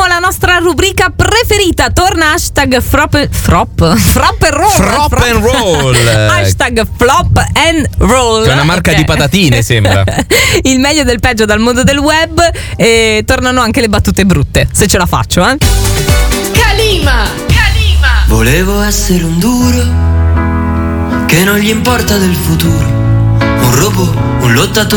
Passiamo alla nostra rubrica preferita. Torna hashtag Frop and Roll. Hashtag Flop and Roll. È una marca di patatine, sembra. Il meglio del peggio dal mondo del web. E tornano anche le battute brutte, se ce la faccio, Calima. Volevo essere un duro che non gli importa del futuro, un robot, un lottatore